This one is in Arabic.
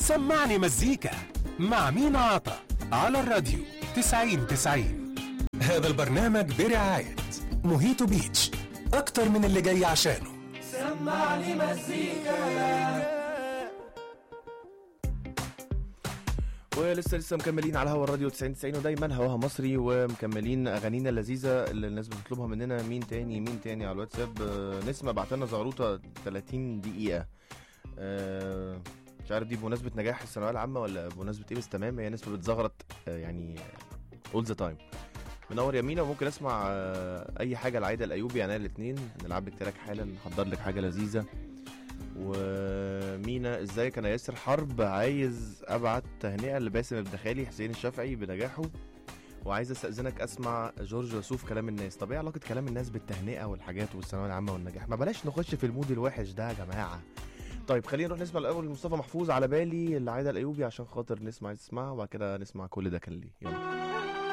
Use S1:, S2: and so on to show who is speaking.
S1: سمعني مزيكا مع مينا عطا على الراديو 90-90. هذا البرنامج برعاية موهيتو بيتش، أكتر من اللي جاي عشانه.
S2: سمعني مزيكا.
S3: ولسه مكملين على هوا الراديو 90-90، ودايما هواها مصري، ومكملين اغانينا اللذيذه اللي الناس بتطلبها مننا. مين تاني على الواتساب؟ نسمة بعتلنا زغروطه 30 دقيقه. مش عارف دي بمناسبه نجاح الثانويه العامه ولا بمناسبه ايه، بس تمام هي نسمة بتزغرط يعني all the time. منور يمينة. وممكن اسمع اي حاجه لعايده الايوبي يعني الاثنين نلعب لك تراك حالا، نحضر لك حاجه لذيذه. ومينا ازيك؟ انا ياسر حرب، عايز ابعت تهنئه لباسم الدخالي حسين الشافعي بنجاحه، وعايز استاذنك اسمع جورج وسوف كلام الناس. طب ايه علاقه كلام الناس بالتهنئه والحاجات والثانويه العامه والنجاح؟ ما بلاش نخش في المود الوحش ده يا جماعه. طيب خلينا نروح نسمع الاول مصطفى محفوظ على بالي اللي عايده الايوبي عشان خاطر نسمع عايز تسمعها، وبعد كده نسمع كل ده كان ليه. يلا